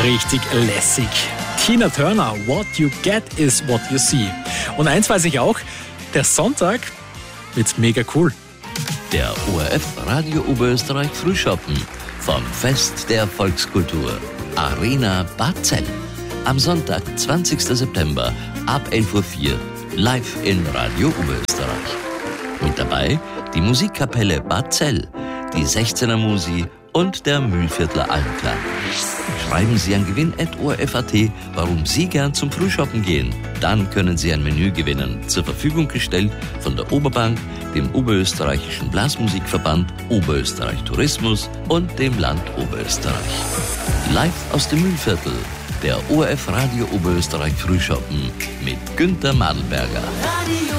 Richtig lässig. Tina Turner, What You Get is What You See. Und eins weiß ich auch, der Sonntag wird mega cool. Der ORF Radio Oberösterreich Frühschoppen vom Fest der Volkskultur. Arena Bad Zell. Am Sonntag, 20. September ab 11.04 Uhr live in Radio Oberösterreich. Mit dabei die Musikkapelle Bad Zell, die 16er Musi und der Mühlviertler Almklang. Schreiben Sie an gewinn@orf.at, warum Sie gern zum Frühschoppen gehen. Dann können Sie ein Menü gewinnen, zur Verfügung gestellt von der Oberbank, dem Oberösterreichischen Blasmusikverband, Oberösterreich Tourismus und dem Land Oberösterreich. Live aus dem Mühlviertel, der ORF Radio Oberösterreich Frühschoppen mit Günther Madelberger.